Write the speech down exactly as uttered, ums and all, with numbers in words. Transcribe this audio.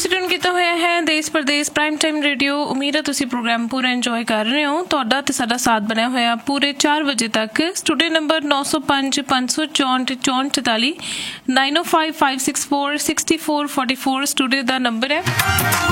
ਤੁਸੀਂ ਟਿਊਨ ਕੀਤਾ ਹੋਇਆ ਹੈ ਦੇਸ਼ ਪ੍ਰਦੇਸ਼ ਪ੍ਰਾਈਮ ਟਾਈਮ ਰੇਡੀਓ। ਉਮੀਦ ਹੈ ਤੁਸੀਂ ਪ੍ਰੋਗਰਾਮ ਪੂਰਾ ਇੰਜੋਏ ਕਰ ਰਹੇ ਹੋ। ਤੁਹਾਡਾ ਤੇ ਸਾਡਾ ਸਾਥ ਬਣਿਆ ਹੋਇਆ ਪੂਰੇ ਚਾਰ ਵਜੇ ਤੱਕ। ਸਟੂਡੀਓ ਨੰਬਰ ਨੌ ਸੌ ਪੰਜ ਪੰਜ ਸੌ ਚੌਂਹਠ ਚੌਂਹਠ ਚੁਤਾਲੀ ਨਾਈਨ ਓ five five six four sixty four forty four studio ਦਾ ਨੰਬਰ ਹੈ।